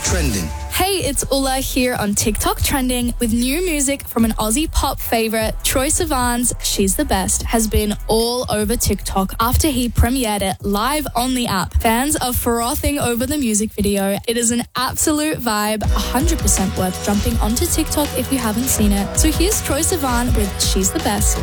Trending. Hey, it's Ulla here on TikTok Trending with new music from an Aussie pop favourite. Troye Sivan's She's the Best has been all over TikTok after he premiered it live on the app. Fans are frothing over the music video. It is an absolute vibe, 100% worth jumping onto TikTok if you haven't seen it. So here's Troye Sivan with She's the Best.